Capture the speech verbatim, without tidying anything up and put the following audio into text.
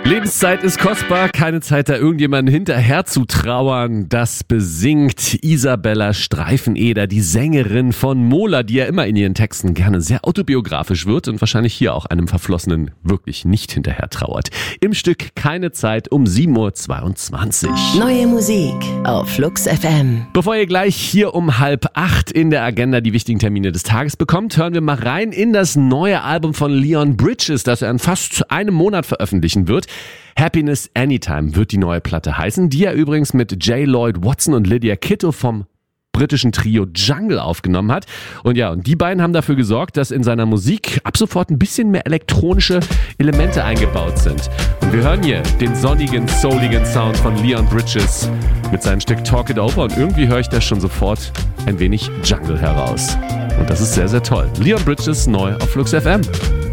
Lebenszeit ist kostbar, keine Zeit, da irgendjemanden hinterher zu trauern. Das besingt Isabella Streifeneder, die Sängerin von Mola, die ja immer in ihren Texten gerne sehr autobiografisch wird und wahrscheinlich hier auch einem Verflossenen wirklich nicht hinterher trauert. Im Stück Keine Zeit um sieben Uhr zweiundzwanzig. Neue Musik auf Flux F M. Bevor ihr gleich hier um halb acht in der Agenda die wichtigen Termine des Tages bekommt, hören wir mal rein in das neue Album von Leon Bridges, das er in fast einem Monat veröffentlichen wird. Happiness Anytime wird die neue Platte heißen, die er übrigens mit J. Lloyd Watson und Lydia Kitto vom britischen Trio Jungle aufgenommen hat. Und ja, und die beiden haben dafür gesorgt, dass in seiner Musik ab sofort ein bisschen mehr elektronische Elemente eingebaut sind. Und wir hören hier den sonnigen, souligen Sound von Leon Bridges mit seinem Stück Talk It Over. Und irgendwie höre ich da schon sofort ein wenig Jungle heraus. Und das ist sehr, sehr toll. Leon Bridges neu auf Flux F M.